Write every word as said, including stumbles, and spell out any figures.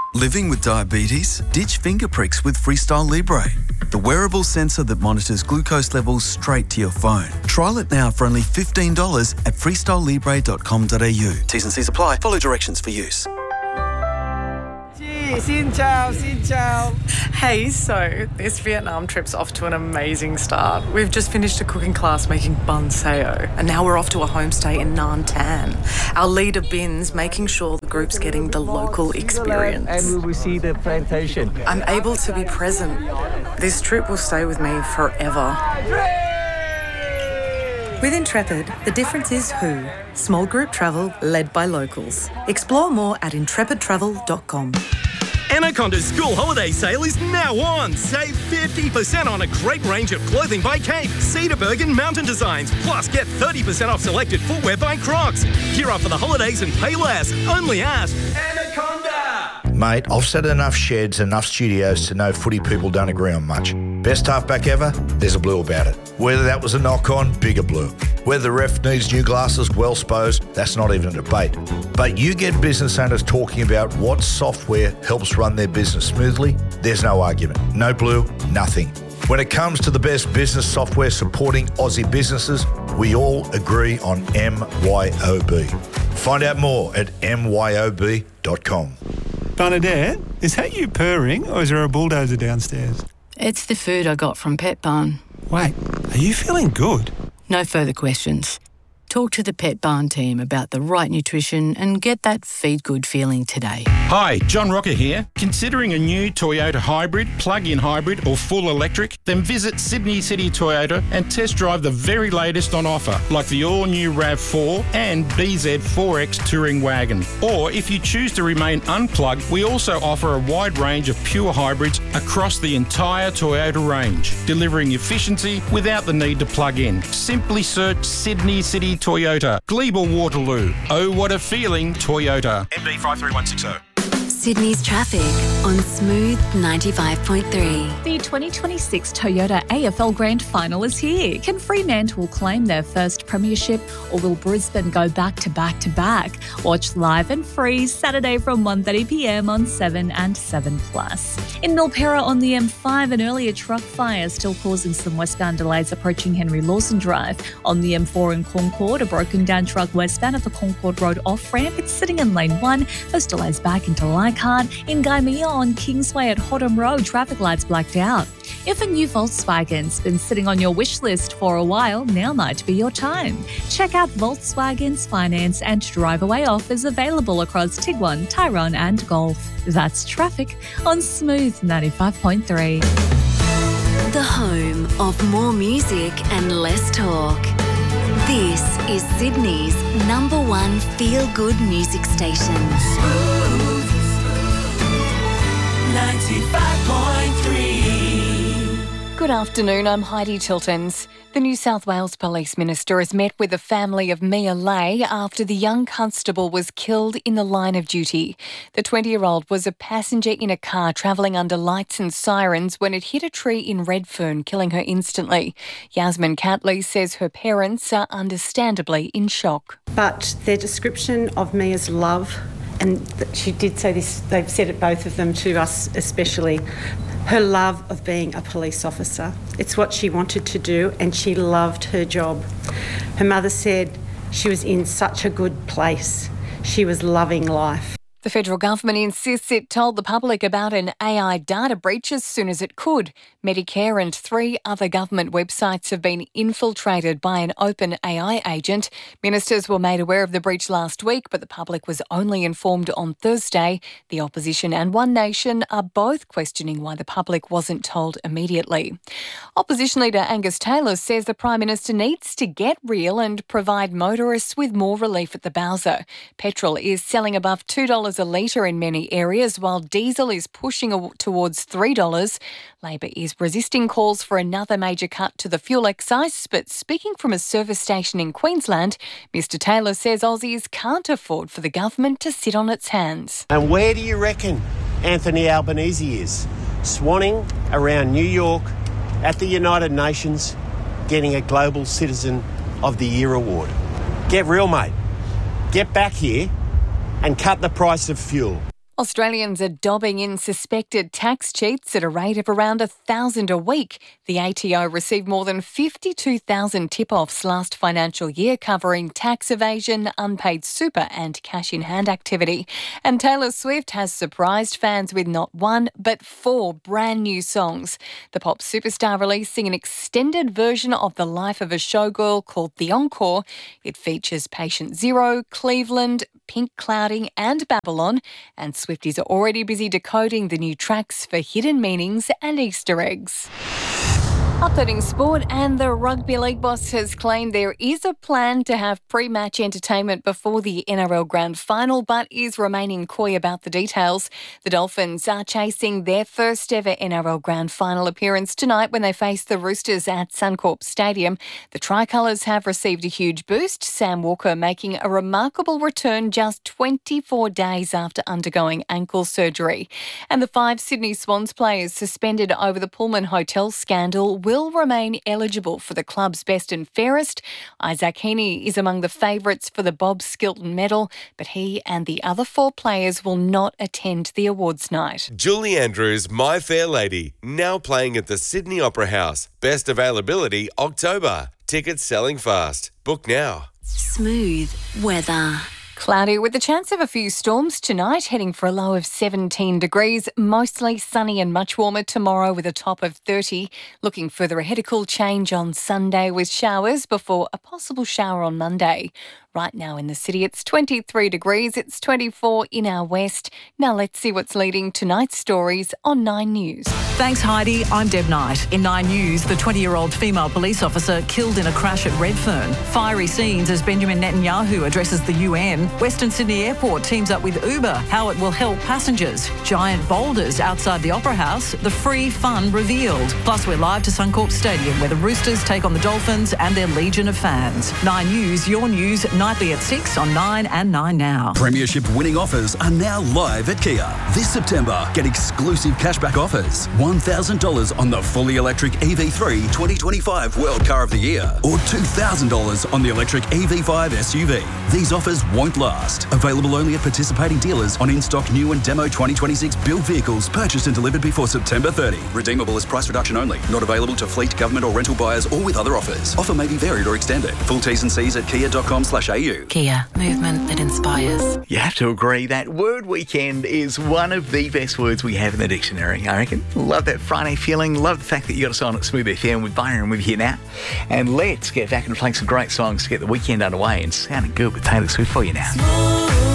Living with diabetes? Ditch finger pricks with Freestyle Libre, the wearable sensor that monitors glucose levels straight to your phone. Trial it now for only fifteen dollars at freestyle libre dot com dot a u. T's and C's apply. Follow directions for use. Xin chào, xin chào. Hey, so this Vietnam trip's off to an amazing start. We've just finished a cooking class making bun sao, and now we're off to a homestay in Nam Tan. Our leader Bin's making sure the group's getting the local experience. And we will see the plantation. I'm able to be present. This trip will stay with me forever. With Intrepid, the difference is who. Small group travel led by locals. Explore more at intrepid travel dot com. Anaconda's school holiday sale is now on. Save fifty percent on a great range of clothing by Cape, Cedarburg and Mountain Designs. Plus, get thirty percent off selected footwear by Crocs. Gear up for the holidays and pay less. Only at Anaconda. Mate, I've set enough sheds, enough studios to know footy people don't agree on much. Best halfback ever? There's a blue about it. Whether that was a knock-on, bigger blue. Whether the ref needs new glasses, well sposed, that's not even a debate. But you get business owners talking about what software helps run their business smoothly, there's no argument. No blue, nothing. When it comes to the best business software supporting Aussie businesses, we all agree on M Y O B. Find out more at m y o b dot com. Bernadette, is that you purring or is there a bulldozer downstairs? It's the food I got from Pet Barn. Wait, are you feeling good? No further questions. Talk to the Pet Barn team about the right nutrition and get that feed good feeling today. Hi, John Rocker here. Considering a new Toyota hybrid, plug-in hybrid or full electric? Then visit Sydney City Toyota and test drive the very latest on offer, like the all-new RAV four and B Z four X touring wagon. Or if you choose to remain unplugged, we also offer a wide range of pure hybrids across the entire Toyota range, delivering efficiency without the need to plug in. Simply search Sydney City Toyota, Glebe Waterloo. Oh, what a feeling, Toyota. M D five three one six zero. Sydney's traffic on Smooth ninety-five point three. The twenty twenty-six Toyota A F L Grand Final is here. Can Fremantle claim their first premiership or will Brisbane go back to back to back? Watch live and free Saturday from one thirty p m on seven and seven plus. In Milperra on the M five, an earlier truck fire still causing some westbound delays approaching Henry Lawson Drive. On the M four in Concord, a broken down truck westbound at the Concord Road off-ramp. It's sitting in lane one. Those delays back into Leichhardt. In Gaimea on Kingsway at Hotham Road, traffic lights blacked out. If a new Volkswagen's been sitting on your wish list for a while, now might be your time. Check out Volkswagen's finance and drive away offers available across Tiguan, Tyrone and Golf. That's traffic on Smooth ninety-five point three. The home of more music and less talk. This is Sydney's number one feel-good music station. Smooth ninety-five point three. Good afternoon, I'm Heidi Tiltons. The New South Wales Police Minister has met with the family of Mia Lay after the young constable was killed in the line of duty. The twenty-year-old was a passenger in a car travelling under lights and sirens when it hit a tree in Redfern, killing her instantly. Yasmin Catley says her parents are understandably in shock. But their description of Mia's love, and she did say this, they've said it, both of them, to us especially, her love of being a police officer. It's what she wanted to do and she loved her job. Her mother said she was in such a good place. She was loving life. The federal government insists it told the public about an A I data breach as soon as it could. Medicare and three other government websites have been infiltrated by an open A I agent. Ministers were made aware of the breach last week, but the public was only informed on Thursday. The opposition and One Nation are both questioning why the public wasn't told immediately. Opposition leader Angus Taylor says the Prime Minister needs to get real and provide motorists with more relief at the Bowser. Petrol is selling above two dollars a litre in many areas, while diesel is pushing towards three dollars. Labor is resisting calls for another major cut to the fuel excise, but speaking from a service station in Queensland, Mister Taylor says Aussies can't afford for the government to sit on its hands. And where do you reckon Anthony Albanese is? Swanning around New York at the United Nations, getting a Global Citizen of the Year award. Get real, mate. Get back here and cut the price of fuel. Australians are dobbing in suspected tax cheats at a rate of around a thousand a week. The A T O received more than fifty-two thousand tip-offs last financial year covering tax evasion, unpaid super and cash-in-hand activity. And Taylor Swift has surprised fans with not one but four brand new songs. The pop superstar releasing an extended version of the life of a showgirl called The Encore. It features Patient Zero, Cleveland, Pink Clouding and Babylon, and Swifties are already busy decoding the new tracks for hidden meanings and Easter eggs. Updating sport, and the Rugby League boss has claimed there is a plan to have pre-match entertainment before the N R L Grand Final, but is remaining coy about the details. The Dolphins are chasing their first ever N R L Grand Final appearance tonight when they face the Roosters at Suncorp Stadium. The Tricolours have received a huge boost, Sam Walker making a remarkable return just twenty-four days after undergoing ankle surgery. And the five Sydney Swans players suspended over the Pullman Hotel scandal will remain eligible for the club's best and fairest. Isaac Heaney is among the favourites for the Bob Skilton medal, but he and the other four players will not attend the awards night. Julie Andrews, My Fair Lady, now playing at the Sydney Opera House. Best availability October. Tickets selling fast. Book now. Smooth weather. Cloudy with the chance of a few storms tonight, heading for a low of seventeen degrees. Mostly sunny and much warmer tomorrow with a top of thirty. Looking further ahead, a cool change on Sunday with showers before a possible shower on Monday. Right now in the city, it's twenty-three degrees. It's twenty-four in our west. Now let's see what's leading tonight's stories on Nine News. Thanks, Heidi. I'm Deb Knight. In Nine News, the twenty-year-old female police officer killed in a crash at Redfern. Fiery scenes as Benjamin Netanyahu addresses the U N. Western Sydney Airport teams up with Uber, how it will help passengers. Giant boulders outside the Opera House, the free fun revealed. Plus, we're live to Suncorp Stadium, where the Roosters take on the Dolphins and their legion of fans. Nine News, your news, nightly at six on Nine and Nine Now. Premiership winning offers are now live at Kia. This September, get exclusive cashback offers. one thousand dollars on the fully electric E V three twenty twenty-five World Car of the Year, or two thousand dollars on the electric E V five S U V. These offers won't last. Available only at participating dealers on in-stock new and demo twenty twenty-six build vehicles purchased and delivered before September thirtieth. Redeemable as price reduction only. Not available to fleet, government or rental buyers or with other offers. Offer may be varied or extended. Full T's and C's at kia dot com slash a u. Kia, movement that inspires. You have to agree that word weekend is one of the best words we have in the dictionary, I reckon. Love that Friday feeling. Love the fact that you got us on at Smooth F M with Byron with you now. And let's get back and playing some great songs to get the weekend underway and sounding good with Taylor Swift for you now.